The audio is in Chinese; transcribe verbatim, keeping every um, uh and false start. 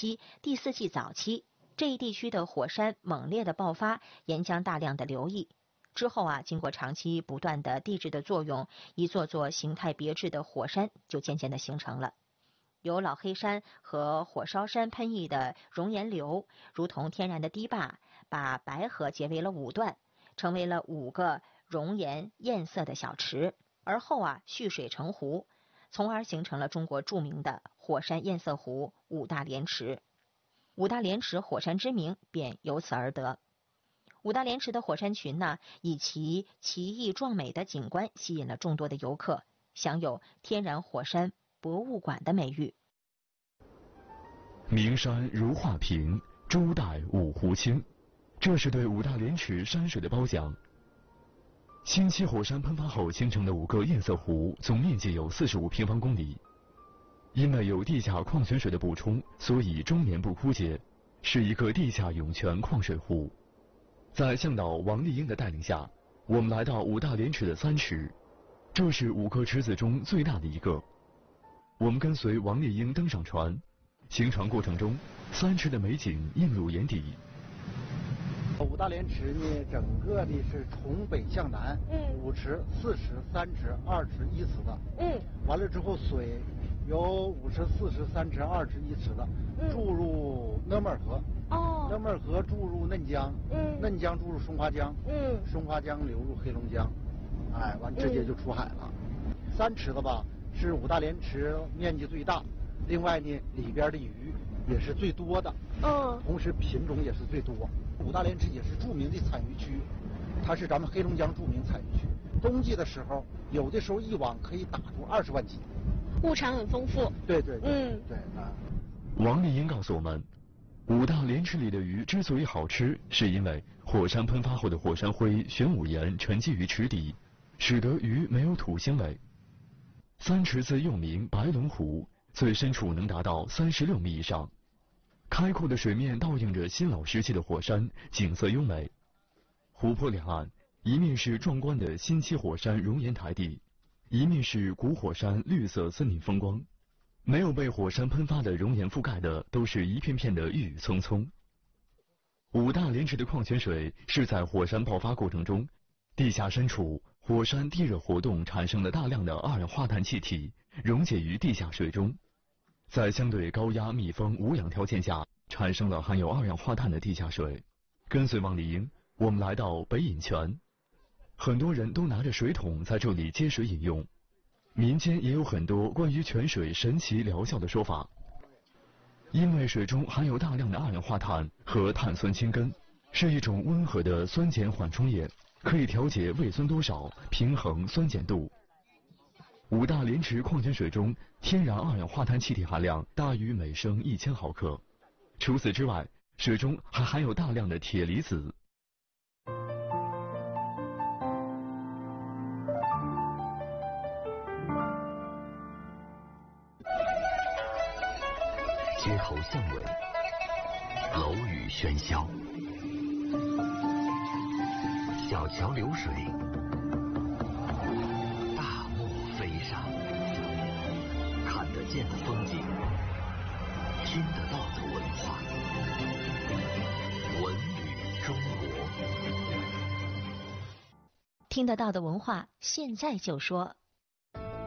期、第四纪早期，这一地区的火山猛烈的爆发，岩浆大量的流溢。之后啊，经过长期不断的地质的作用，一座座形态别致的火山就渐渐的形成了。由老黑山和火烧山喷溢的熔岩流，如同天然的堤坝，把白河结为了五段，成为了五个熔岩艳色的小池，而后啊蓄水成湖，从而形成了中国著名的火山堰塞湖五大连池。五大连池火山之名便由此而得。五大连池的火山群呢，以其奇异壮美的景观吸引了众多的游客，享有天然火山博物馆的美誉。 名山如画屏，朱带五湖青，这是对五大连池山水的褒奖。新期火山喷发后形成的五个堰塞湖，总面积有四十五平方公里。因为有地下矿泉水的补充，所以终年不枯竭，是一个地下涌泉矿水湖。在向导王丽英的带领下，我们来到五大连池的三池，这是五个池子中最大的一个。我们跟随王丽英登上船，行船过程中，三池的美景映入眼底。 五大连池呢，整个的是从北向南，嗯，五池、四池、三池、二池、一池的，嗯，完了之后水由五池、四池、三池、二池、一池的，嗯，注入讷门河，哦，讷门河注入嫩江，嗯，嫩江注入松花江，嗯，松花江流入黑龙江，哎，完直接就出海了。嗯、三池子吧是五大连池面积最大，另外呢里边的鱼也是最多的，嗯，同时品种也是最多。五大连池也是著名的产鱼区，它是咱们黑龙江著名产鱼区。冬季的时候，有的时候一网可以打出二十万斤， 物产很丰富。 对对对，嗯，对啊。 王丽英告诉我们，五大连池里的鱼之所以好吃，是因为火山喷发后的火山灰、玄武岩沉积于池底，使得鱼没有土腥味。三池子又名白龙湖，最深处能达到三十六米以上。开阔的水面倒映着新老时期的火山，景色优美。湖泊两岸，一面是壮观的新期火山熔岩台地，一面是古火山绿色森林风光。没有被火山喷发的熔岩覆盖的，都是一片片的郁郁葱葱。五大连池的矿泉水是在火山爆发过程中，地下深处火山地热活动产生了大量的二氧化碳气体，溶解于地下水中。在相对高压、密封、无氧条件下，产生了含有二氧化碳的地下水。跟随王丽英，我们来到北饮泉，很多人都拿着水桶在这里接水饮用。民间也有很多关于泉水神奇疗效的说法，因为水中含有大量的二氧化碳和碳酸氢根，是一种温和的酸碱缓冲液，可以调节胃酸多少，平衡酸碱度。五大连池矿泉水中天然二氧化碳气体含量大于每升一千毫克。除此之外，水中还含有大量的铁离子。 街头巷尾，楼宇喧嚣，小桥流水，大漠飞沙，看得见的风景，听得到的文化，文旅中国。 听得到的文化，现在就说。